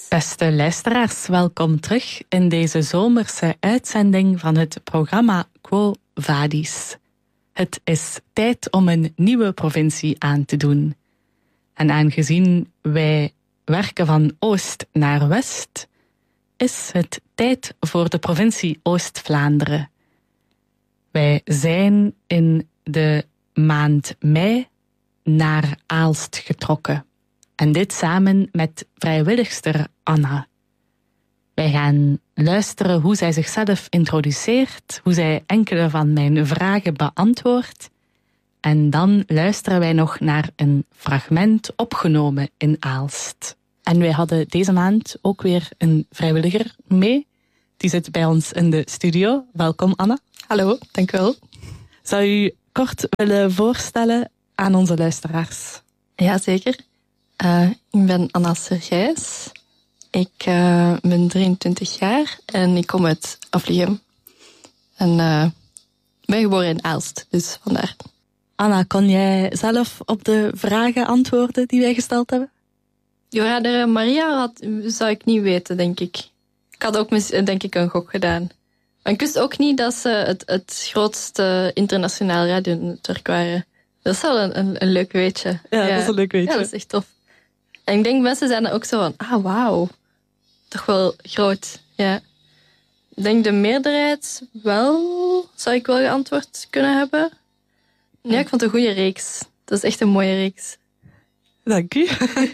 Beste luisteraars, welkom terug in deze zomerse uitzending van het programma Quo Vadis. Het is tijd om een nieuwe provincie aan te doen. En aangezien wij werken van oost naar west, is het tijd voor de provincie Oost-Vlaanderen. Wij zijn in de maand mei naar Aalst getrokken. En dit samen met vrijwilligster Anna. Wij gaan luisteren hoe zij zichzelf introduceert, hoe zij enkele van mijn vragen beantwoordt. En dan luisteren wij nog naar een fragment opgenomen in Aalst. En wij hadden deze maand ook weer een vrijwilliger mee. Die zit bij ons in de studio. Welkom Anna. Hallo, dank u wel. Zou u kort willen voorstellen aan onze luisteraars? Ja, zeker. Ik ben Anna Sergijs. Ik ben 23 jaar en ik kom uit Aflichem. En ben geboren in Aalst, dus vandaar. Anna, kon jij zelf op de vragen antwoorden die wij gesteld hebben? Ja, de Maria zou ik niet weten, denk ik. Ik had ook denk ik een gok gedaan. Maar ik wist ook niet dat ze het grootste internationaal radionetwerk waren. Dat is wel een leuk weetje. Ja, dat is een leuk weetje. Ja, dat is echt tof. En ik denk, mensen zijn er ook zo van, wauw. Toch wel groot, ja. Ik denk de meerderheid wel, zou ik wel geantwoord kunnen hebben. Ja, ik vond het een goede reeks. Dat is echt een mooie reeks. Dank u.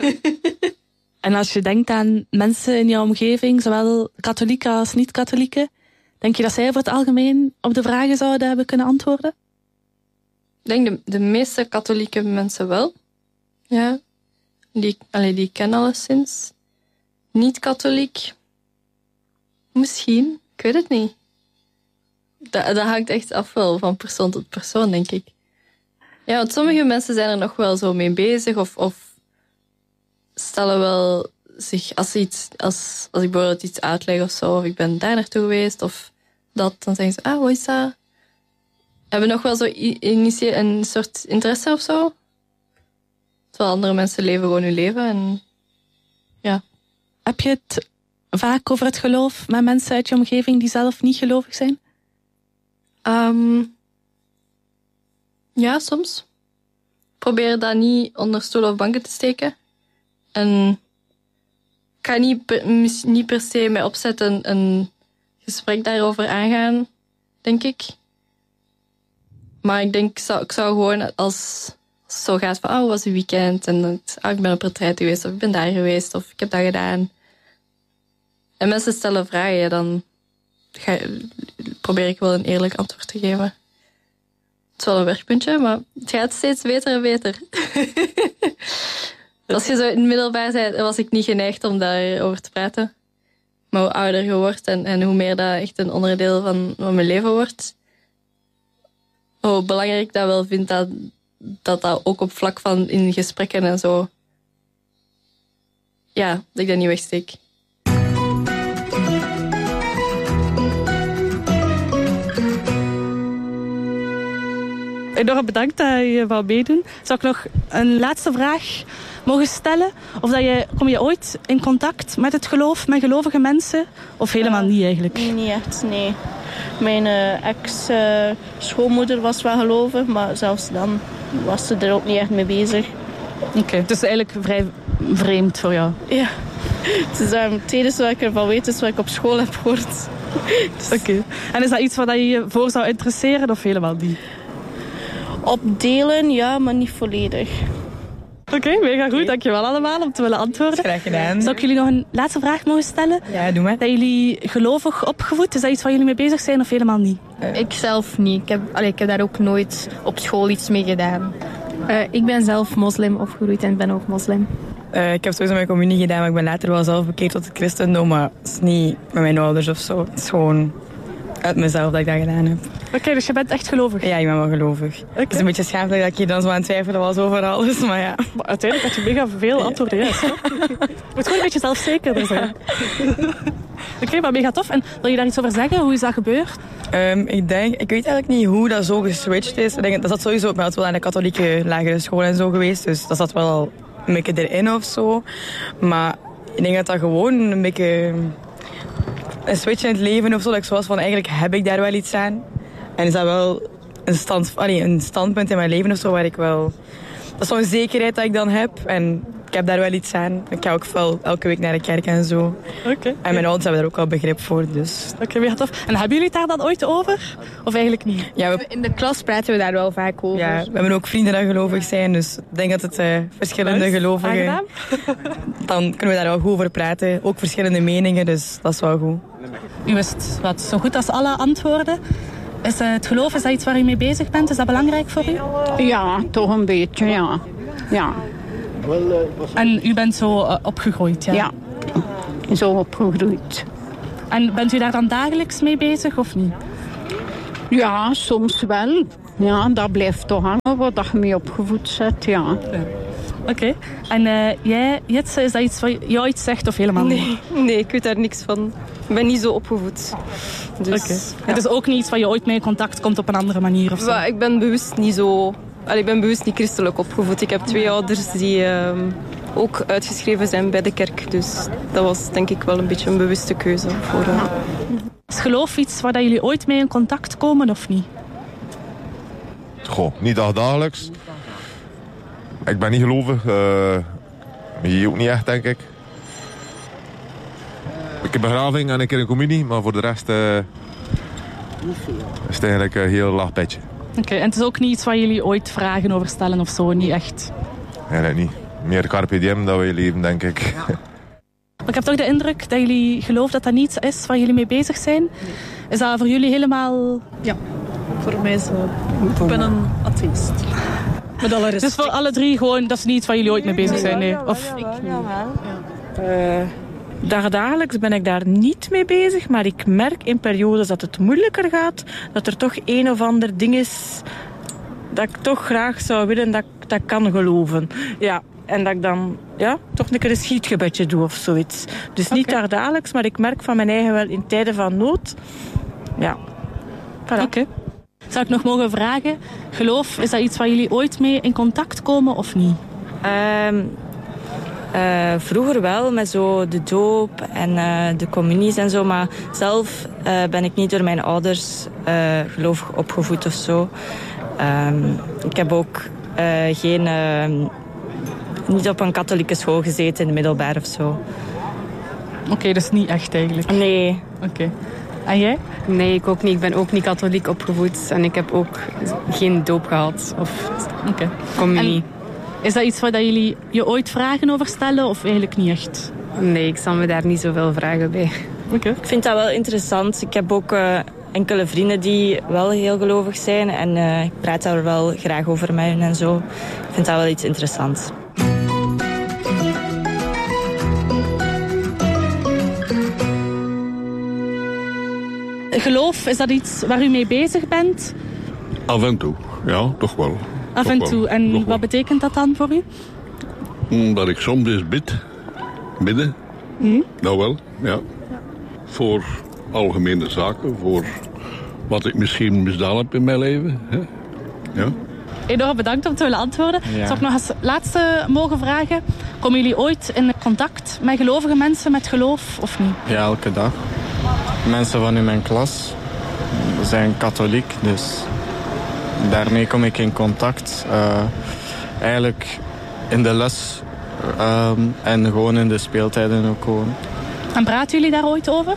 En als je denkt aan mensen in jouw omgeving, zowel katholieken als niet-katholieken, denk je dat zij voor het algemeen op de vragen zouden hebben kunnen antwoorden? Ik denk de meeste katholieke mensen wel. Ja. Die kennen alleszins. Niet-katholiek. Misschien. Ik weet het niet. Dat hangt echt af wel van persoon tot persoon, denk ik. Ja, want sommige mensen zijn er nog wel zo mee bezig. Of stellen wel zich als ik bijvoorbeeld iets uitleg of zo. Of ik ben daar naartoe geweest. Of dat. Dan zeggen ze, wat is dat? Hebben nog wel zo een soort interesse of zo. Terwijl andere mensen leven gewoon hun leven. En ja. Heb je het vaak over het geloof met mensen uit je omgeving die zelf niet gelovig zijn? Ja, soms. Probeer dat niet onder stoelen of banken te steken. En ik ga niet per se mee opzetten een gesprek daarover aangaan, denk ik. Maar ik denk, ik zou gewoon als het zo gaat van, hoe was het weekend? En ik ben op retreat geweest, of ik ben daar geweest, of ik heb dat gedaan. En mensen stellen vragen, dan probeer ik wel een eerlijk antwoord te geven. Het is wel een werkpuntje, maar het gaat steeds beter en beter. Als je zo in het middelbaar bent, was ik niet geneigd om daarover te praten. Maar hoe ouder je wordt en hoe meer dat echt een onderdeel van mijn leven wordt, hoe belangrijk ik dat wel vind dat ook op vlak van in gesprekken en zo, ja, dat ik dat niet wegsteek. Enorm bedankt dat je wou meedoen. Zou ik nog een laatste vraag mogen stellen? Kom je ooit in contact met het geloof, met gelovige mensen? Of helemaal niet eigenlijk? Nee, niet echt, nee. Mijn ex-schoonmoeder was wel gelovig, maar zelfs dan was ze er ook niet echt mee bezig. Oké, dus eigenlijk vrij vreemd voor jou? Ja. Het is het enige wat ik ervan weet is wat ik op school heb gehoord. Dus... Oké. En is dat iets waar je je voor zou interesseren of helemaal niet? Op delen, ja, maar niet volledig. Oké, mega goed. Dankjewel allemaal om te willen antwoorden. Graag gedaan. Zou ik jullie nog een laatste vraag mogen stellen? Ja, doe maar. Zijn jullie gelovig opgevoed? Is dat iets waar jullie mee bezig zijn of helemaal niet? Ik zelf niet. Ik heb daar ook nooit op school iets mee gedaan. Ik ben zelf moslim opgegroeid en ben ook moslim. Ik heb sowieso mijn communie gedaan, maar ik ben later wel zelf bekeerd tot het christendom. Maar het is niet met mijn ouders of zo. Het is gewoon uit mezelf dat ik dat gedaan heb. Oké, dus je bent echt gelovig? Ja, ik ben wel gelovig. Het is een beetje schaamelijk dat ik hier dan zo aan het twijfelen was over alles, maar ja. Maar uiteindelijk had je mega veel antwoorden juist. Je moet gewoon een beetje zelfzekerder zijn. Oké, maar mega tof. En wil je daar iets over zeggen? Hoe is dat gebeurd? Ik weet eigenlijk niet hoe dat zo geswitcht is. Ik denk, dat zat sowieso wel aan de katholieke lagere school en zo geweest. Dus dat zat wel al een beetje erin of zo. Maar Ik denk dat dat gewoon een beetje een switch in het leven of zo. Dat ik zoals van, eigenlijk heb ik daar wel iets aan. En is dat wel een standpunt in mijn leven of zo waar ik wel... Dat is zo'n zekerheid dat ik dan heb. En ik heb daar wel iets aan. Ik ga ook wel elke week naar de kerk en zo. Okay. En mijn ouders hebben daar ook al begrip voor. Dus. Oké, weer tof. En hebben jullie het daar dan ooit over? Of eigenlijk niet? Ja, In de klas praten we daar wel vaak over. Ja, we hebben ook vrienden die gelovig zijn. Dus ik denk dat het verschillende gelovigen... Dan kunnen we daar wel goed over praten. Ook verschillende meningen, dus dat is wel goed. U wist wat zo goed als alle antwoorden. Is het geloof, is dat iets waar u mee bezig bent? Is dat belangrijk voor u? Ja, toch een beetje, ja. Ja, En u bent zo opgegroeid, ja? ja. Zo opgegroeid. En bent u daar dan dagelijks mee bezig of niet? Ja, soms wel. Ja, dat blijft toch hangen wat je mee opgevoed zet, ja. Oké. En jij, Jitse, is dat iets wat jou iets zegt of helemaal niet? Nee, ik weet daar niks van. Ik ben niet zo opgevoed. Dus, Oké. ja. Het is ook niet iets waar je ooit mee in contact komt op een andere manier of zo? Maar ik ben bewust niet zo... ik ben bewust niet christelijk opgevoed. Ik heb 2 ouders die ook uitgeschreven zijn bij de kerk. Dus dat was denk ik wel een beetje een bewuste keuze. Voor, Is geloof iets waar jullie ooit mee in contact komen of niet? Goh, niet dagelijks. Ik ben niet gelovig. Hier ook niet echt, denk ik. Ik heb begraving en een keer een communie, maar voor de rest is het eigenlijk een heel laag petje. Oké, en het is ook niet iets waar jullie ooit vragen over stellen of zo, niet echt? Eigenlijk niet. Meer carpe diem dat we leven, denk ik. Maar ik heb toch de indruk dat jullie geloven dat dat niets is waar jullie mee bezig zijn. Is dat voor jullie helemaal... Ja, voor mij zo. Ik ben een atheïst. Met alle respect. Dus voor alle 3 gewoon, dat is niet iets waar jullie ooit mee bezig zijn? Nee. Of... Dagelijks ben ik daar niet mee bezig, maar ik merk in periodes dat het moeilijker gaat, dat er toch een of ander ding is dat ik toch graag zou willen dat ik dat kan geloven. Ja, en dat ik dan toch een keer een schietgebedje doe of zoiets. Dus niet dagelijks, maar ik merk van mijn eigen wel in tijden van nood. Ja. Voilà. Oké. Zou ik nog mogen vragen, geloof, is dat iets waar jullie ooit mee in contact komen of niet? Vroeger wel, met zo de doop en de communies en zo. Maar zelf ben ik niet door mijn ouders gelovig opgevoed of zo. Ik heb ook niet op een katholieke school gezeten in het middelbaar of zo. Oké, dus niet echt eigenlijk? Nee. Oké. En jij? Nee, ik ook niet. Ik ben ook niet katholiek opgevoed. En ik heb ook geen doop gehad of communie. En is dat iets waar jullie je ooit vragen over stellen of eigenlijk niet echt? Nee, ik zal me daar niet zoveel vragen bij. Ik vind dat wel interessant. Ik heb ook enkele vrienden die wel heel gelovig zijn. En ik praat daar wel graag over met hen en zo. Ik vind dat wel iets interessants. Geloof, is dat iets waar u mee bezig bent? Af en toe, ja, toch wel. Af en toe. En wat betekent dat dan voor u? Dat ik soms eens bidden. Nou wel, ja. Voor algemene zaken, voor wat ik misschien misdaan heb in mijn leven. Hè? Ja. Enorm bedankt om te willen antwoorden. Ja. Zou ik nog als laatste mogen vragen, komen jullie ooit in contact met gelovige mensen, met geloof of niet? Ja, elke dag. Mensen van in mijn klas zijn katholiek, dus daarmee kom ik in contact. Eigenlijk in de les en gewoon in de speeltijden ook gewoon. En praten jullie daar ooit over?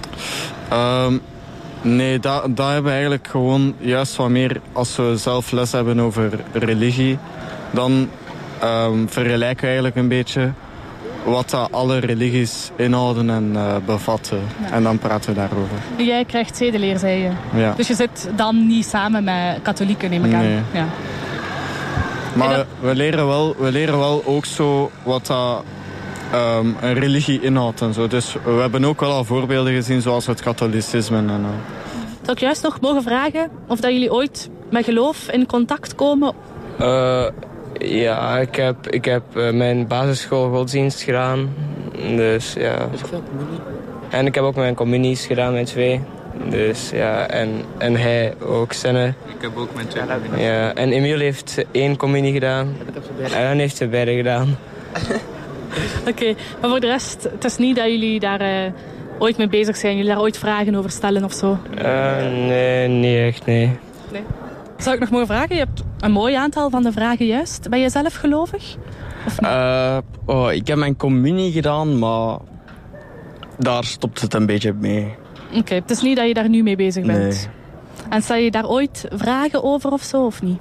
Nee, dat hebben we eigenlijk gewoon juist wat meer als we zelf les hebben over religie. Dan vergelijken we eigenlijk een beetje wat dat alle religies inhouden en bevatten. Ja. En dan praten we daarover. Jij krijgt zedeleer, zei je. Ja. Dus je zit dan niet samen met katholieken, neem ik aan. Nee. Ja. Maar we leren wel ook zo wat dat een religie inhoudt en zo. Dus we hebben ook wel al voorbeelden gezien, zoals het katholicisme en al. Zou ik juist nog mogen vragen of dat jullie ooit met geloof in contact komen? Ja, ik heb mijn basisschool godsdienst gedaan. Dus ja. En ik heb ook mijn communies gedaan met 2. Dus ja, en hij ook Senne. Ik heb ook mijn 2 communies. Ja, en Emiel heeft 1 communie gedaan. En dan heeft hij beide gedaan. Oké, maar voor de rest, het is niet dat jullie daar ooit mee bezig zijn? Jullie daar ooit vragen over stellen of zo? Nee, niet echt, nee. Zou ik nog mogen vragen? Je hebt een mooi aantal van de vragen juist. Ben je zelf gelovig? Ik heb mijn communie gedaan, maar daar stopt het een beetje mee. Oké, het is niet dat je daar nu mee bezig bent? Nee. En stel je daar ooit vragen over of zo, of niet?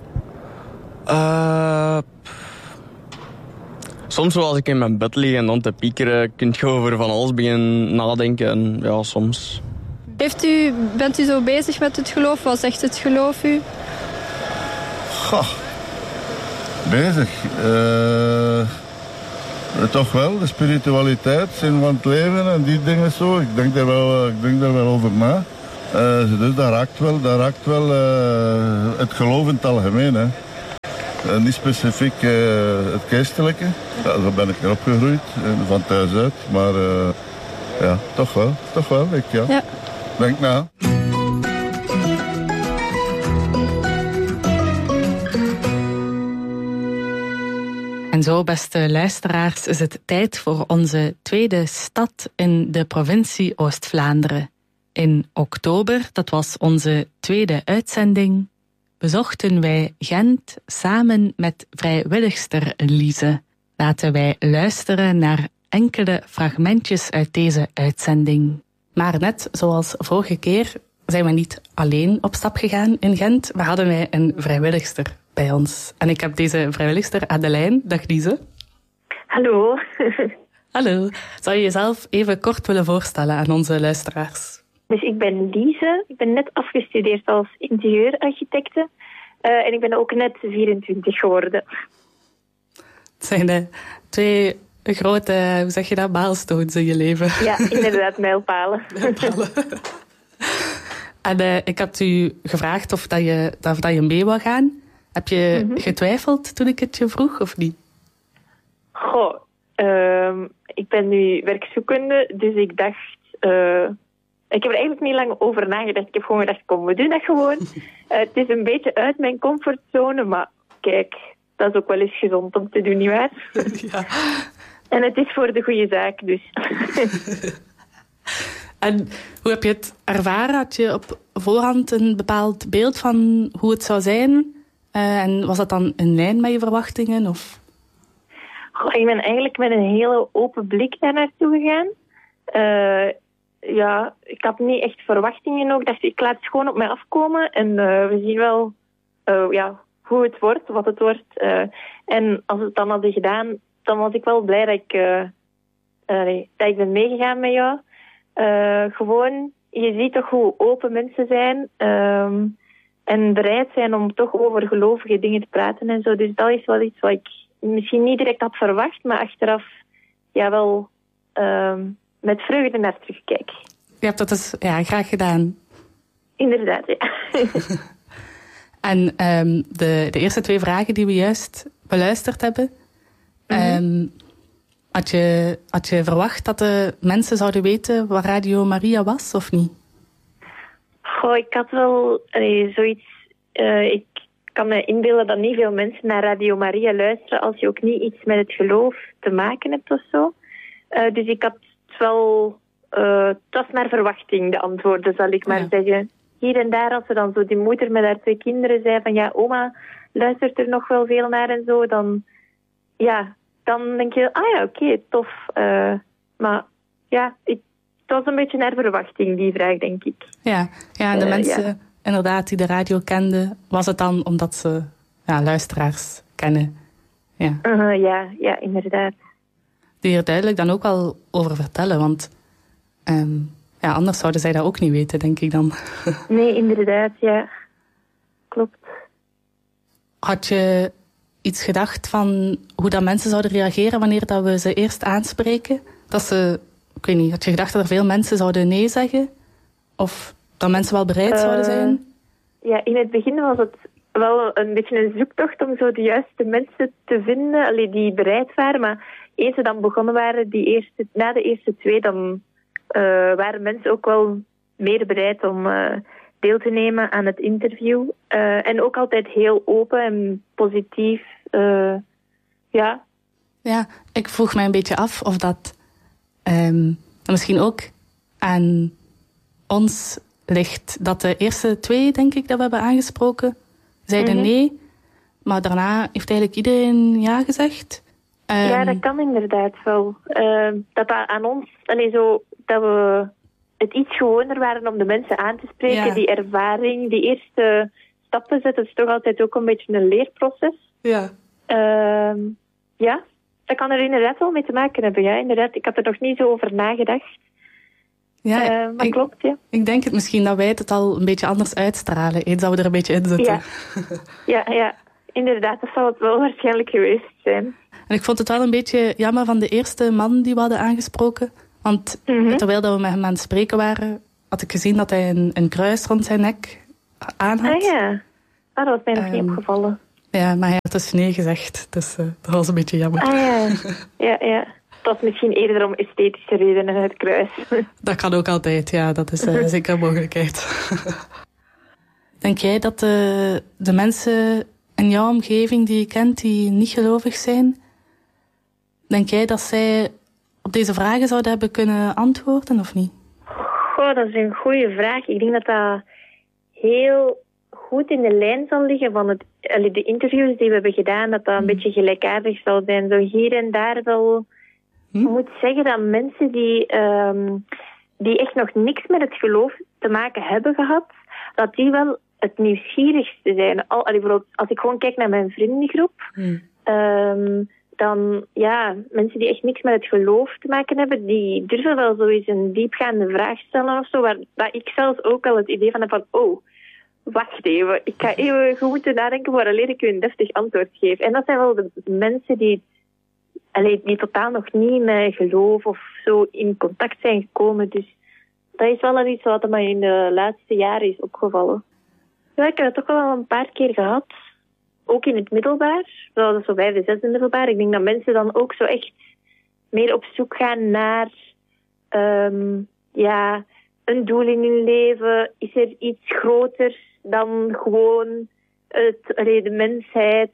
Soms zoals ik in mijn bed lig en dan te piekeren, kun je over van alles beginnen nadenken. En ja, soms. Bent u zo bezig met het geloof? Wat zegt het geloof u? Goh. Bezig. Toch wel, de spiritualiteit, zin van het leven en die dingen zo. Ik denk daar wel over na. Dus dat raakt wel het geloof in het algemeen. Hè. Niet specifiek het geestelijke. Ja, zo ben ik erop gegroeid, van thuis uit. Maar ja, toch wel. Ja. Denk na. En zo, beste luisteraars, is het tijd voor onze tweede stad in de provincie Oost-Vlaanderen. In oktober, dat was onze tweede uitzending, bezochten wij Gent samen met vrijwilligster Lise. Laten wij luisteren naar enkele fragmentjes uit deze uitzending. Maar net zoals vorige keer zijn we niet alleen op stap gegaan in Gent, maar hadden wij een vrijwilligster bij ons. En ik heb deze vrijwilligster Adeline. Dag Lise. Hallo. Hallo. Zou je jezelf even kort willen voorstellen aan onze luisteraars? Dus ik ben Lise. Ik ben net afgestudeerd als interieurarchitecte. En ik ben ook net 24 geworden. Het zijn twee grote, hoe zeg je dat, milestones in je leven. Ja, inderdaad, mijlpalen. En ik had u gevraagd of dat je mee wou gaan. Heb je getwijfeld toen ik het je vroeg, of niet? Goh, ik ben nu werkzoekende, dus ik dacht... ik heb er eigenlijk niet lang over nagedacht. Ik heb gewoon gedacht, kom, we doen dat gewoon. Het is een beetje uit mijn comfortzone, maar kijk, dat is ook wel eens gezond om te doen, nietwaar? Ja. En het is voor de goede zaak, dus... En hoe heb je het ervaren? Had je op voorhand een bepaald beeld van hoe het zou zijn? En was dat dan in lijn met je verwachtingen? Of? Goh, ik ben eigenlijk met een hele open blik daar naartoe gegaan. Ja, ik had niet echt verwachtingen ook. Ik dacht, ik laat het gewoon op mij afkomen. En we zien wel hoe het wordt, wat het wordt. En als we het dan hadden gedaan, dan was ik wel blij dat ik ben meegegaan met jou. Gewoon, je ziet toch hoe open mensen zijn en bereid zijn om toch over gelovige dingen te praten en zo. Dus dat is wel iets wat ik misschien niet direct had verwacht, maar achteraf wel met vreugde naar terugkijk. Je hebt dat dus graag gedaan. Inderdaad, ja. En de eerste twee vragen die we juist beluisterd hebben... Had je verwacht dat de mensen zouden weten wat Radio Maria was, of niet? Goh, ik had wel zoiets... ik kan me inbeelden dat niet veel mensen naar Radio Maria luisteren als je ook niet iets met het geloof te maken hebt of zo. Dus ik had het wel... het was naar verwachting, de antwoorden, zal ik maar zeggen. Hier en daar, als er dan zo die moeder met haar 2 kinderen zei van ja, oma luistert er nog wel veel naar en zo, dan... Ja... Dan denk je, oké, tof. Maar ja, het was een beetje naar verwachting, die vraag, denk ik. Ja, en de mensen inderdaad die de radio kenden, was het dan omdat ze luisteraars kennen? Ja, inderdaad. Die er duidelijk dan ook wel over vertellen, want anders zouden zij dat ook niet weten, denk ik dan. Nee, inderdaad, ja. Klopt. Had je iets gedacht van hoe dat mensen zouden reageren wanneer dat we ze eerst aanspreken? Dat ze, ik weet niet, had je gedacht dat er veel mensen zouden nee zeggen? Of dat mensen wel bereid zouden zijn? Ja, in het begin was het wel een beetje een zoektocht om zo de juiste mensen te vinden, die bereid waren. Maar eens ze dan begonnen waren, na de eerste 2, dan waren mensen ook wel meer bereid om... deel te nemen aan het interview. En ook altijd heel open en positief. Ja, ik vroeg mij een beetje af of dat misschien ook aan ons ligt. Dat de eerste 2, denk ik, dat we hebben aangesproken, zeiden nee. Maar daarna heeft eigenlijk iedereen ja gezegd. Ja, dat kan inderdaad wel. Dat aan ons, dat we het iets gewoner waren om de mensen aan te spreken. Ja. Die ervaring, die eerste stappen zetten, is toch altijd ook een beetje een leerproces. Ja. Ja, dat kan er inderdaad wel mee te maken hebben. Ja, inderdaad. Ik had er nog niet zo over nagedacht. Ja, maar klopt, ja. Ik denk het misschien dat wij het al een beetje anders uitstralen, eens dat we er een beetje in zitten. Ja, inderdaad. Dat zal het wel waarschijnlijk geweest zijn. En ik vond het wel een beetje jammer van de eerste man die we hadden aangesproken. Want terwijl dat we met hem aan het spreken waren, had ik gezien dat hij een kruis rond zijn nek aan had. Ah ja, dat was mij nog niet opgevallen. Ja, maar hij had dus nee gezegd. Dus dat was een beetje jammer. Ah ja. Dat was misschien eerder om esthetische redenen het kruis. Dat kan ook altijd, ja. Dat is zeker een mogelijkheid. Denk jij dat de mensen in jouw omgeving die je kent, die niet gelovig zijn, denk jij dat zij op deze vragen zouden hebben kunnen antwoorden of niet? Goh, dat is een goede vraag. Ik denk dat dat heel goed in de lijn zal liggen van de interviews die we hebben gedaan, dat dat een beetje gelijkaardig zal zijn. Zo hier en daar wel. Ik moet zeggen dat mensen die echt nog niks met het geloof te maken hebben gehad, dat die wel het nieuwsgierigste zijn. Bijvoorbeeld, als ik gewoon kijk naar mijn vriendengroep, dan, ja, mensen die echt niks met het geloof te maken hebben, die durven wel zoiets een diepgaande vraag stellen of zo, waar ik zelfs ook al het idee van heb van, oh, wacht even, ik ga even goed moeten nadenken vooraleer ik u een deftig antwoord geef. En dat zijn wel de mensen die totaal nog niet met geloof of zo in contact zijn gekomen. Dus dat is wel iets wat mij in de laatste jaren is opgevallen. Ja, ik heb het toch wel een paar keer gehad. Ook in het middelbaar. Dat is zo 5e, 6e middelbaar. Ik denk dat mensen dan ook zo echt meer op zoek gaan naar een doel in hun leven. Is er iets groters dan gewoon de mensheid?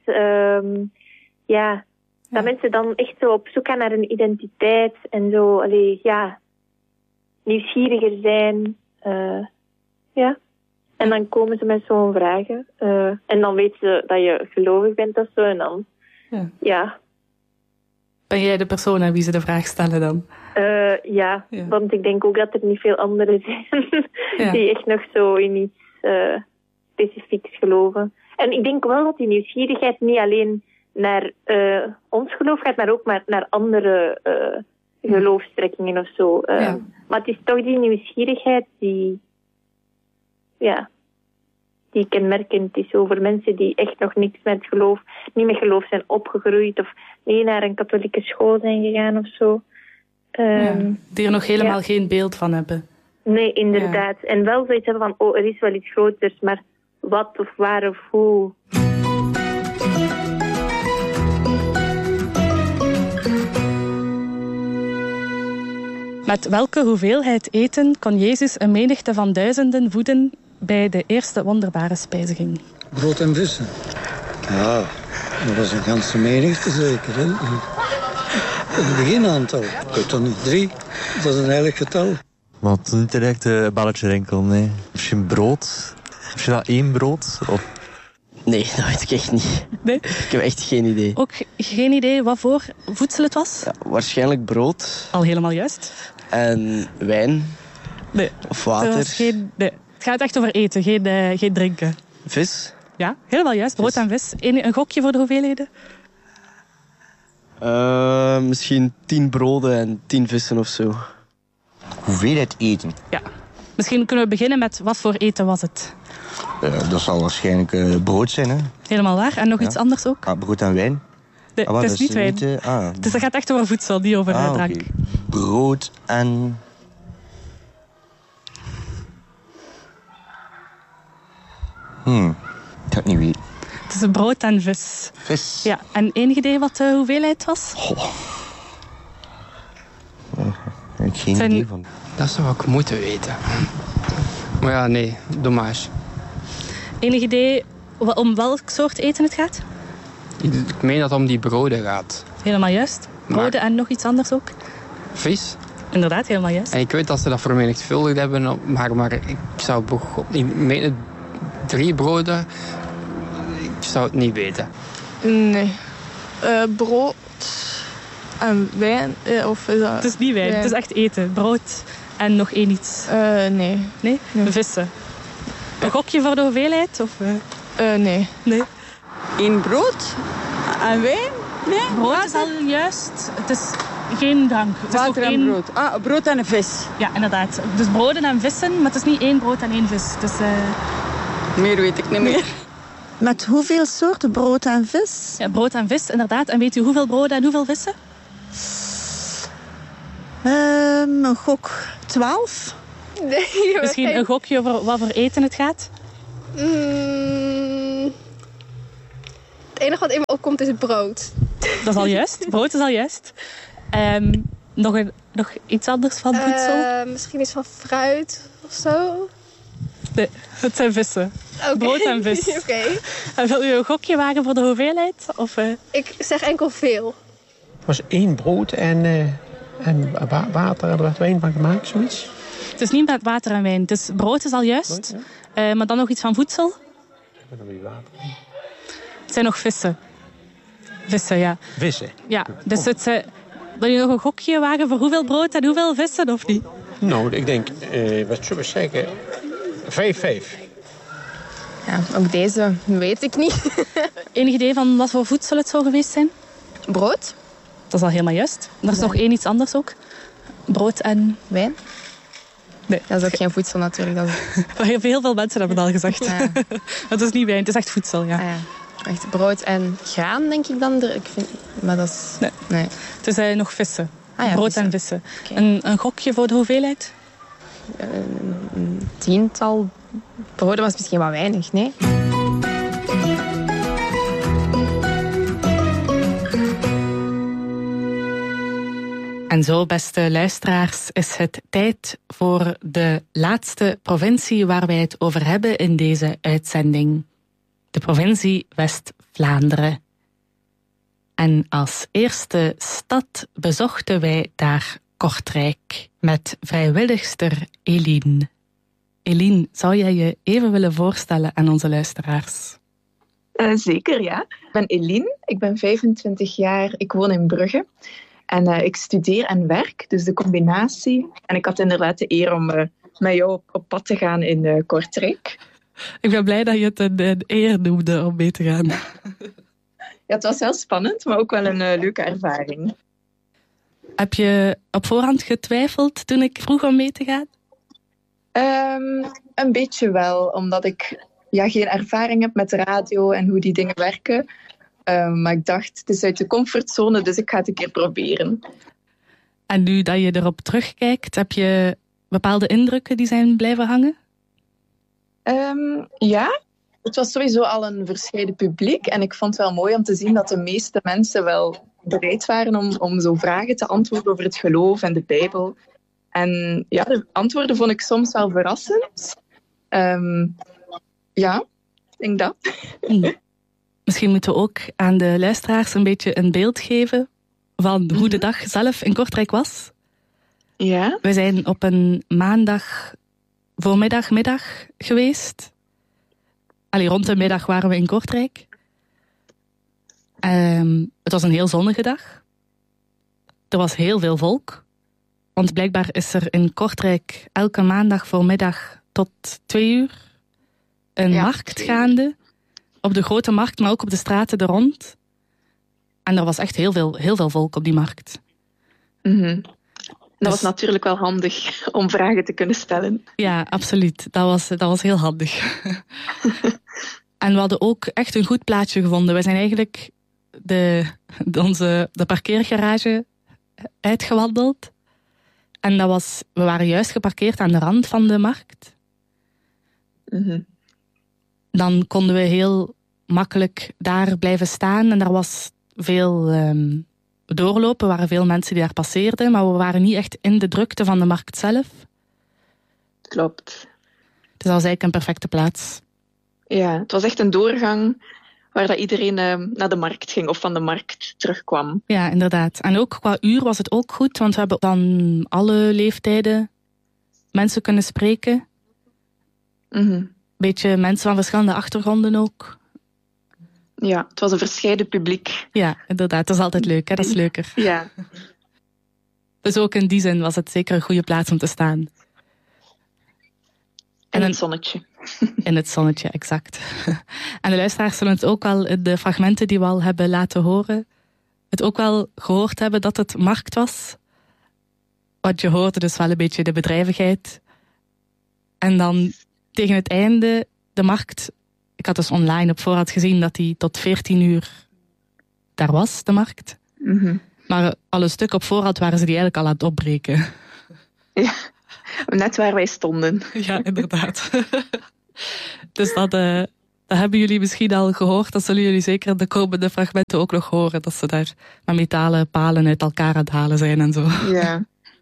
Dat mensen dan echt zo op zoek gaan naar een identiteit en zo, nieuwsgieriger zijn. En dan komen ze met zo'n vragen. En dan weten ze dat je gelovig bent of zo. En dan, ja. Ben jij de persoon aan wie ze de vraag stellen dan? Ja, want ik denk ook dat er niet veel anderen zijn die echt nog zo in iets specifieks geloven. En ik denk wel dat die nieuwsgierigheid niet alleen naar ons geloof gaat, maar ook naar andere geloofstrekkingen of zo. Maar het is toch die nieuwsgierigheid die kenmerkend is over mensen die echt nog niks met geloof, niet met geloof zijn opgegroeid of niet naar een katholieke school zijn gegaan of zo. Die er nog helemaal geen beeld van hebben. Nee, inderdaad. En wel zoiets hebben van, er is wel iets groters, maar wat of waar of hoe. Met welke hoeveelheid eten kon Jezus een menigte van duizenden voeden bij de eerste wonderbare spijziging? Brood en vissen. Ja, dat was een ganse menigte zeker. Hè? Een beginaaantal. Ik weet dan niet 3. Dat is een heilig getal. Maar het is niet direct een balletje enkel, nee. Misschien brood. Misschien dat 1 brood? Of... Nee, dat weet ik echt niet. Nee? Ik heb echt geen idee. Ook geen idee wat voor voedsel het was? Ja, waarschijnlijk brood. Al helemaal juist. En wijn. Nee. Of water. Nee. Het gaat echt over eten, geen drinken. Vis. Ja, helemaal juist. Brood en vis. Een gokje voor de hoeveelheden? Misschien 10 broden en 10 vissen of zo. Hoeveelheid eten? Ja. Misschien kunnen we beginnen met wat voor eten was het? Dat zal waarschijnlijk brood zijn, hè? Helemaal waar. En nog iets anders ook? Brood en wijn? Nee, het is niet wijn. Dus dat gaat echt over voedsel, niet over drank. Okay. Brood en... Ik ga het niet weten. Het is brood en vis. Vis? Ja. En enig idee wat de hoeveelheid was? Ik heb geen idee van. Dat zou ik moeten weten. Maar ja, nee, dommage. Enig idee om welk soort eten het gaat? Ik meen dat het om die broden gaat. Helemaal juist. Broden en nog iets anders ook? Vis. Inderdaad, helemaal juist. En ik weet dat ze dat vermenigvuldigd hebben, maar ik zou niet 3 broden. Ik zou het niet weten. Nee. Brood en wijn. Of is dat... Het is niet wijn, het is echt eten. Brood en nog één iets. Nee. Nee? Vissen. Een gokje voor de hoeveelheid? Of, nee. Nee. 1 brood en wijn? Nee? Brood is al juist. Het is geen drank. Het Water is en brood. Brood en een vis. Ja, inderdaad. Dus broden en vissen, maar het is niet 1 brood en 1 vis. Dus, meer weet ik niet meer. Met hoeveel soorten brood en vis? Ja, brood en vis, inderdaad. En weet u hoeveel broden en hoeveel vissen? Een gok 12. Nee, misschien een gokje over wat voor eten het gaat? Het enige wat in me opkomt is brood. Dat is al juist. Brood is al juist. Nog iets anders van voedsel? Misschien iets van fruit of zo. Nee, het zijn vissen. Okay. Brood en vis. Oké. En wil u een gokje wagen voor de hoeveelheid? Of, Ik zeg enkel veel. Het was 1 brood en water. Er werd wijn van gemaakt, zoiets. Het is niet met water en wijn. Dus brood is al juist. Maar dan nog iets van voedsel? Het zijn nog vissen. Vissen, ja. Vissen? Ja, dus wil je nog een gokje wagen voor hoeveel brood en hoeveel vissen, of niet? Nou, ik denk, wat zullen we zeggen, 5. Ja, ook deze weet ik niet. Enig idee van wat voor voedsel het zou geweest zijn? Brood. Dat is al helemaal juist. Er is nog iets anders ook. Brood en... wijn? Nee. Dat is ook geen voedsel natuurlijk. Dat is... Heel veel mensen hebben het al gezegd. Ja. Het is niet wijn, het is echt voedsel, ja. Ah, ja. Echt brood en graan, denk ik dan. Maar dat is... Nee. Het is nog vissen. Ah, ja, brood vissen. en vissen. Okay. Een gokje voor de hoeveelheid? Een 10-tal broden was misschien wat weinig, nee? En zo, beste luisteraars, is het tijd voor de laatste provincie waar wij het over hebben in deze uitzending. De provincie West-Vlaanderen. En als eerste stad bezochten wij daar Kortrijk met vrijwilligster Eline. Eline, zou jij je even willen voorstellen aan onze luisteraars? Zeker, ja. Ik ben Eline, ik ben 25 jaar, ik woon in Brugge. En ik studeer en werk, dus de combinatie. En ik had inderdaad de eer om met jou op pad te gaan in Kortrijk. Ik ben blij dat je het een eer noemde om mee te gaan. Ja, het was heel spannend, maar ook wel een leuke ervaring. Heb je op voorhand getwijfeld toen ik vroeg om mee te gaan? Een beetje wel, omdat ik geen ervaring heb met radio en hoe die dingen werken. Maar ik dacht, het is uit de comfortzone, dus ik ga het een keer proberen. En nu dat je erop terugkijkt, heb je bepaalde indrukken die zijn blijven hangen? Ja, het was sowieso al een verscheiden publiek. En ik vond het wel mooi om te zien dat de meeste mensen wel bereid waren om zo vragen te antwoorden over het geloof en de Bijbel. En ja, de antwoorden vond ik soms wel verrassend. Ja, ik denk dat. Misschien moeten we ook aan de luisteraars een beetje een beeld geven van hoe de dag zelf in Kortrijk was. Ja. We zijn op een maandag middag geweest. Rond de middag waren we in Kortrijk. Het was een heel zonnige dag. Er was heel veel volk. Want blijkbaar is er in Kortrijk elke maandag voormiddag tot 2 uur een markt gaande. Op de grote markt, maar ook op de straten er rond. En er was echt heel veel volk op die markt. Mm-hmm. Dat was natuurlijk wel handig om vragen te kunnen stellen. Ja, absoluut. Dat was heel handig. En we hadden ook echt een goed plaatsje gevonden. We zijn eigenlijk de parkeergarage uitgewandeld. En we waren juist geparkeerd aan de rand van de markt. Mm-hmm. Dan konden we heel makkelijk daar blijven staan. En er was veel doorlopen. Er waren veel mensen die daar passeerden. Maar we waren niet echt in de drukte van de markt zelf. Klopt. Dus dat was eigenlijk een perfecte plaats. Ja, het was echt een doorgang waar dat iedereen naar de markt ging of van de markt terugkwam. Ja, inderdaad. En ook qua uur was het ook goed, want we hebben van alle leeftijden mensen kunnen spreken. Beetje mensen van verschillende achtergronden ook. Ja, het was een verscheiden publiek. Ja, inderdaad. Dat is altijd leuk, hè? Dat is leuker. Ja. Dus ook in die zin was het zeker een goede plaats om te staan. In het zonnetje. In het zonnetje, exact. En de luisteraars zullen het ook wel in de fragmenten die we al hebben laten horen, het ook wel gehoord hebben dat het markt was. Want je hoorde dus wel een beetje de bedrijvigheid. En dan tegen het einde, de markt. Ik had dus online op voorhand gezien dat die tot 14 uur daar was, de markt. Maar al een stuk op voorhand waren ze die eigenlijk al aan het opbreken. Ja, net waar wij stonden. Ja, inderdaad. Dus dat hebben jullie misschien al gehoord. Dat zullen jullie zeker in de komende fragmenten ook nog horen. Dat ze daar met metalen palen uit elkaar aan het halen zijn en zo. Ja.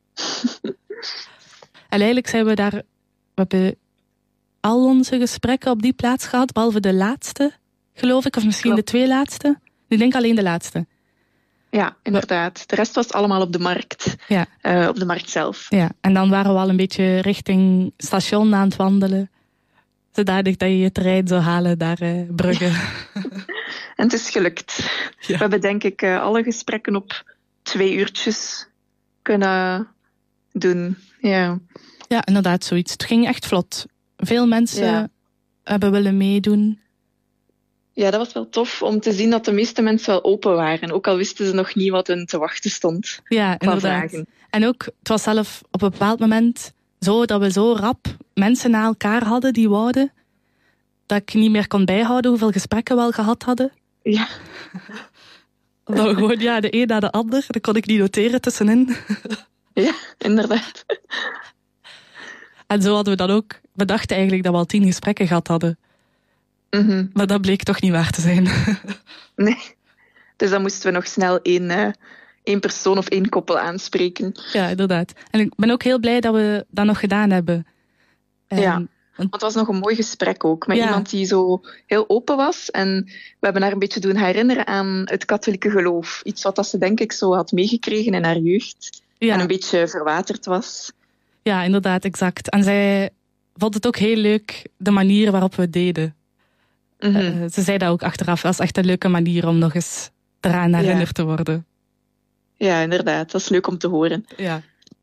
En eigenlijk zijn we daar... We hebben al onze gesprekken op die plaats gehad, behalve de laatste, geloof ik. Of misschien de 2 laatste. Ik denk alleen de laatste. Ja, inderdaad. De rest was allemaal op de markt. Ja. Op de markt zelf. Ja, en dan waren we al een beetje richting station aan het wandelen. Zodanig dat je je trein zou halen naar Brugge. En het is gelukt. Ja. We hebben denk ik alle gesprekken op 2 uurtjes kunnen doen. Ja. Ja, inderdaad, zoiets. Het ging echt vlot. Veel mensen hebben willen meedoen. Ja, dat was wel tof om te zien dat de meeste mensen wel open waren. Ook al wisten ze nog niet wat hen te wachten stond. Ja, inderdaad. Vragen. En ook, het was zelf op een bepaald moment zo dat we zo rap mensen na elkaar hadden die wouden, dat ik niet meer kon bijhouden hoeveel gesprekken we al gehad hadden. Ja. Dat we gewoon, de een na de ander, dat kon ik niet noteren tussenin. Ja, inderdaad. En zo hadden we dan ook, we dachten eigenlijk dat we al 10 gesprekken gehad hadden. Maar dat bleek toch niet waar te zijn. Nee. Dus dan moesten we nog snel één persoon of 1 koppel aanspreken. Ja, inderdaad. En ik ben ook heel blij dat we dat nog gedaan hebben. Ja, want het was nog een mooi gesprek ook. Met iemand die zo heel open was. En we hebben haar een beetje doen herinneren aan het katholieke geloof. Iets wat ze denk ik zo had meegekregen in haar jeugd. En een beetje verwaterd was. Ja, inderdaad, exact. En zij vond het ook heel leuk, de manier waarop we het deden. Ze zei dat ook achteraf. Dat is echt een leuke manier om nog eens eraan herinnerd te worden. Ja, inderdaad. Dat is leuk om te horen. Ja.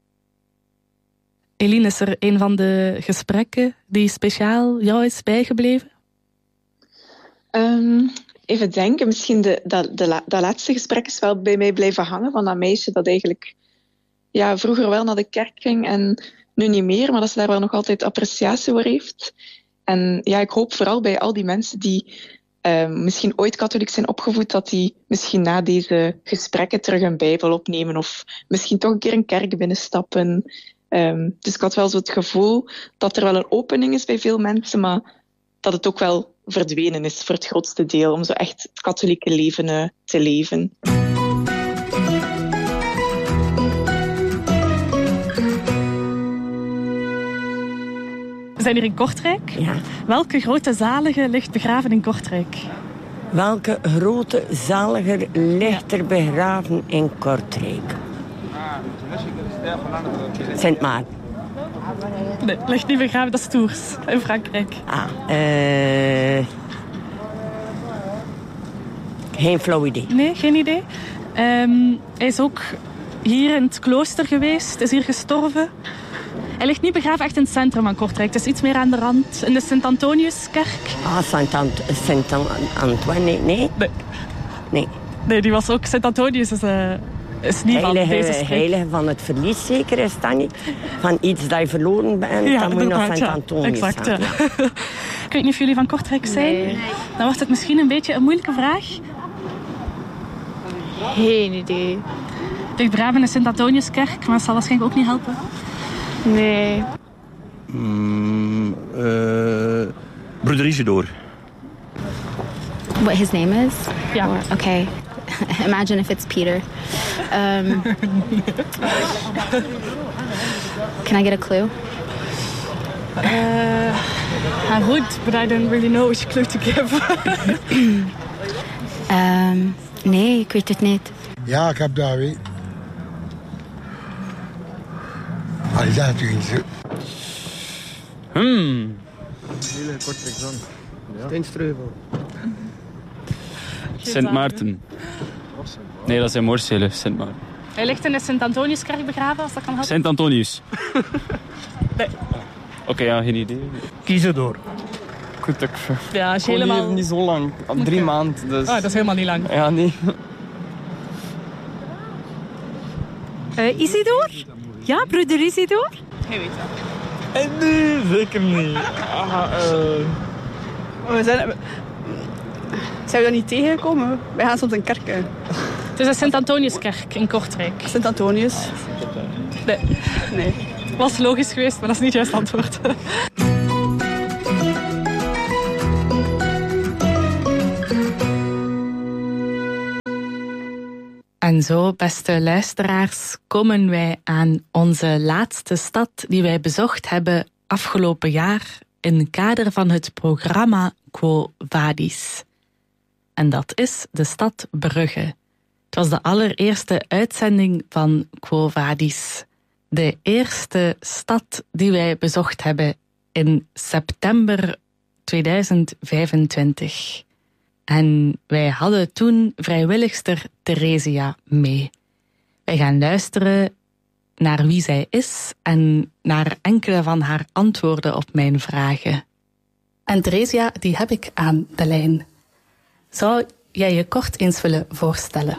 Eline, is er een van de gesprekken die speciaal jou is bijgebleven? Even denken. Misschien dat laatste gesprek is wel bij mij blijven hangen. Van dat meisje dat eigenlijk vroeger wel naar de kerk ging en nu niet meer. Maar dat ze daar wel nog altijd appreciatie voor heeft. En ja, ik hoop vooral bij al die mensen die misschien ooit katholiek zijn opgevoed, dat die misschien na deze gesprekken terug een Bijbel opnemen of misschien toch een keer een kerk binnenstappen. Dus ik had wel zo het gevoel dat er wel een opening is bij veel mensen, maar dat het ook wel verdwenen is voor het grootste deel om zo echt het katholieke leven te leven. We zijn hier in Kortrijk. Ja. Welke grote zalige ligt begraven in Kortrijk? Welke grote zaliger ligt er begraven in Kortrijk? Sint Maarten. Nee, ligt niet begraven, dat is Tours in Frankrijk. Geen flauw idee. Nee, geen idee. Hij is ook hier in het klooster geweest, is hier gestorven. Hij ligt niet begraven echt in het centrum van Kortrijk. Het is iets meer aan de rand, in de Sint-Antoniuskerk. Sint-Antoine, nee? Nee. Nee, die was ook... Sint-Antonius is niet van deze streek. Heilige van het verlies zeker, is dat niet? Van iets dat je verloren bent, dan moet je naar Sint-Antonius exact, gaan. Ja. Ik weet niet of jullie van Kortrijk zijn. Nee. Dan wordt het misschien een beetje een moeilijke vraag. Geen idee. Ligt begraven in de Sint-Antoniuskerk, maar dat zal waarschijnlijk ook niet helpen. Nee. Broeder Isidore. What his name is? Yeah. Okay. Imagine if it's Peter. Can I get a clue? I would, but I don't really know which clue to give. Nee, ik weet het niet. Ja, ik heb dat weet. Allee, dat doe je niet zo. Hele kort examen. Ja. Steenstreuvel. Sint Maarten. Nee, dat is in Moorsele, Sint Maarten. Hij ligt in de Sint-Antoniuskerk begraven, als dat kan helpen. Sint Antonius. Nee. Oké, ja, geen idee. Kiezen door. Goed, ik Ja, als je helemaal... niet zo lang. 3 maanden, dus... Ah, dat is helemaal niet lang. Ja, nee. Isidor? Ja, broeder Isidor? Hij weet dat. Nee, zeker niet. Zijn we daar niet tegengekomen? Wij gaan soms in kerken. Het is de Sint-Antoniuskerk in Kortrijk. Sint-Antonius? Nee. Was logisch geweest, maar dat is niet juist antwoord. En zo, beste luisteraars, komen wij aan onze laatste stad die wij bezocht hebben afgelopen jaar in het kader van het programma Quo Vadis. En dat is de stad Brugge. Het was de allereerste uitzending van Quo Vadis. De eerste stad die wij bezocht hebben in september 2025. En wij hadden toen vrijwilligster Theresia mee. Wij gaan luisteren naar wie zij is en naar enkele van haar antwoorden op mijn vragen. En Theresia, die heb ik aan de lijn. Zou jij je kort eens willen voorstellen?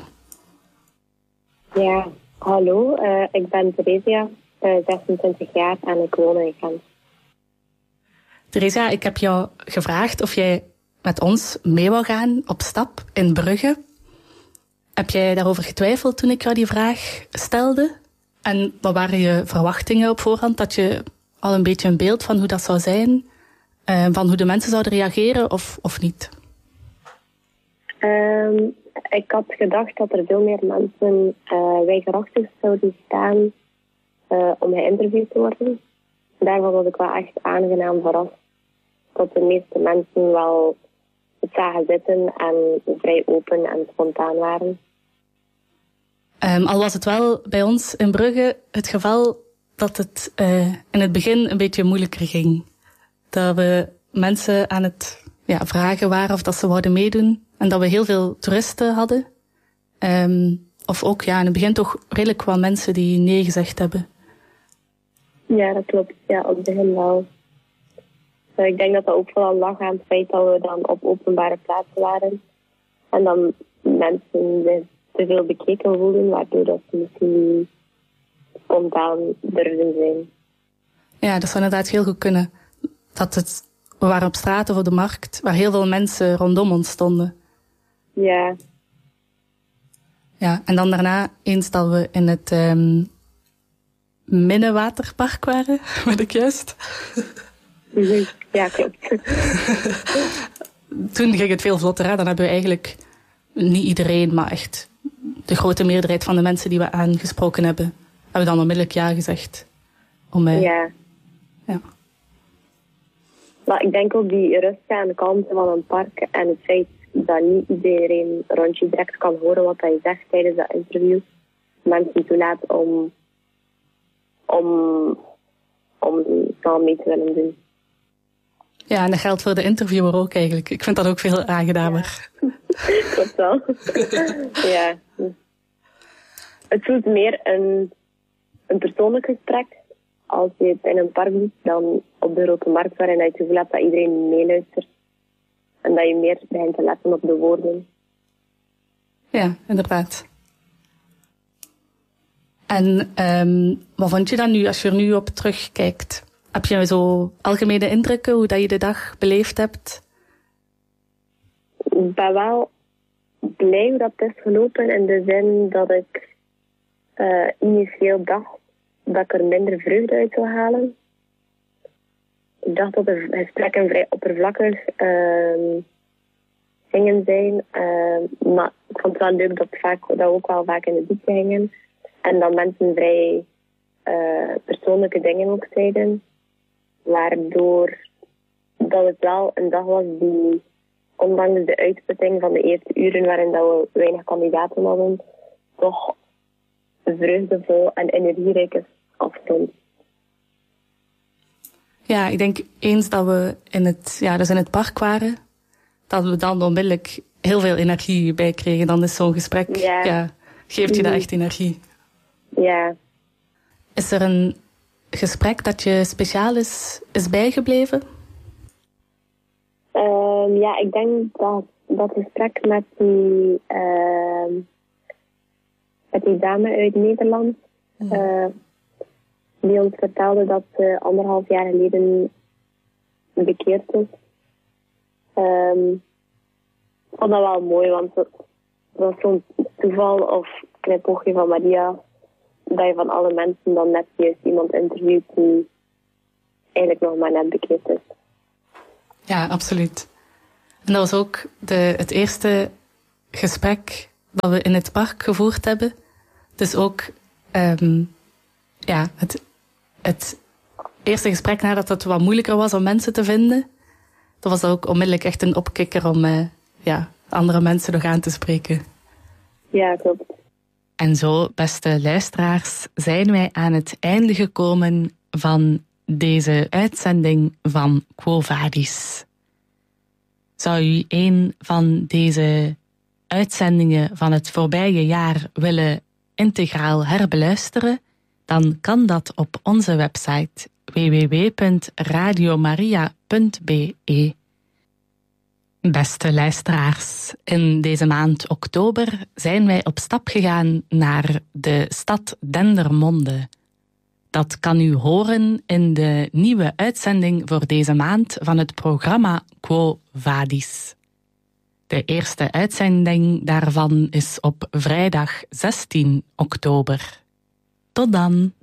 Ja, hallo. Ik ben Theresia, 26 jaar en ik woon in Gent. Theresia, ik heb jou gevraagd of jij met ons mee wou gaan op stap in Brugge. Heb jij daarover getwijfeld toen ik jou die vraag stelde? En wat waren je verwachtingen op voorhand? Dat je al een beetje een beeld van hoe dat zou zijn? Van hoe de mensen zouden reageren of niet? Ik had gedacht dat er veel meer mensen weigerachtig zouden staan om geïnterviewd te worden. Daarvan was ik wel echt aangenaam verrast. Dat de meeste mensen wel het zagen zitten en vrij open en spontaan waren. Al was het wel bij ons in Brugge het geval dat het in het begin een beetje moeilijker ging. Dat we mensen aan het vragen waren of dat ze wouden meedoen. En dat we heel veel toeristen hadden. Of ook in het begin toch redelijk wat mensen die nee gezegd hebben. Ja, dat klopt. Ja, op het begin wel. Ik denk dat dat ook vooral lag aan het feit dat we dan op openbare plaatsen waren. En dan mensen te veel bekeken voelden, waardoor dat ze misschien niet spontaan durfden zijn. Ja, dat zou inderdaad heel goed kunnen. We waren op straat of op de markt, waar heel veel mensen rondom ons stonden. Ja. Ja, en dan daarna, eens dat we in het Minnewaterpark waren, ben ik juist? Ja, klopt. Toen ging het veel vlotter, hè? Dan hebben we eigenlijk niet iedereen, maar echt de grote meerderheid van de mensen die we aangesproken hebben dan onmiddellijk ja gezegd. Ja. Maar ik denk ook die rust aan de kanten van een park en het feit dat niet iedereen rond je direct kan horen wat hij zegt tijdens dat interview. Mensen toelaat om dan mee te willen doen. Ja, en dat geldt voor de interviewer ook eigenlijk. Ik vind dat ook veel aangenamer. Ja. Klopt wel. Ja. Het voelt meer een persoonlijk gesprek als je het in een park doet dan op de grote markt, waarin je het gevoel hebt dat iedereen meeluistert. En dat je meer begint te letten op de woorden. Ja, inderdaad. En wat vond je dan nu, als je er nu op terugkijkt? Heb je zo algemene indrukken, hoe dat je de dag beleefd hebt? Ik ben wel blij hoe dat is gelopen, in de zin dat ik initieel dacht dat ik er minder vreugde uit zou halen. Ik dacht dat de gesprekken vrij oppervlakkig gingen zijn. Maar ik vond het wel leuk dat we ook wel vaak in de diepte gingen. En dat mensen vrij persoonlijke dingen ook zeiden. Waardoor dat het wel een dag was die ondanks de uitputting van de eerste uren waarin dat we weinig kandidaten hadden, toch vreugdevol en energierijk afstond. Ja, ik denk eens dat we in het park waren, dat we dan onmiddellijk heel veel energie bij kregen. Dan is zo'n gesprek, geeft je dat echt energie. Ja. Is er een gesprek dat je speciaal is bijgebleven? Ik denk dat gesprek met die dame uit Nederland, die ons vertelde dat ze 1,5 jaar geleden bekeerd is. Ik vond dat wel mooi, want het was zo'n toeval of knipoogje van Maria, dat je van alle mensen dan net juist iemand interviewt die eigenlijk nog maar net bekeerd is. Ja, absoluut. En dat was ook het eerste gesprek dat we in het park gevoerd hebben. Dus ook het eerste gesprek nadat het wat moeilijker was om mensen te vinden. Dat was ook onmiddellijk echt een opkikker om andere mensen nog aan te spreken. Ja, klopt. En zo, beste luisteraars, zijn wij aan het einde gekomen van deze uitzending van Quo Vadis. Zou u een van deze uitzendingen van het voorbije jaar willen integraal herbeluisteren? Dan kan dat op onze website www.radiomaria.be. Beste luisteraars, in deze maand oktober zijn wij op stap gegaan naar de stad Dendermonde. Dat kan u horen in de nieuwe uitzending voor deze maand van het programma Quo Vadis. De eerste uitzending daarvan is op vrijdag 16 oktober. Tot dan!